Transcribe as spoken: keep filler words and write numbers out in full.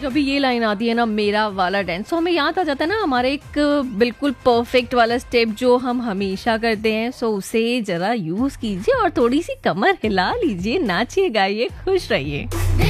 जब भी ये लाइन आती है ना, मेरा वाला डांस, तो हमें याद आ जाता है ना हमारे एक बिल्कुल परफेक्ट वाला स्टेप जो हम हमेशा करते हैं। सो उसे जरा यूज कीजिए और थोड़ी सी कमर हिला लीजिए, नाचिए, गाइए, खुश रहिए।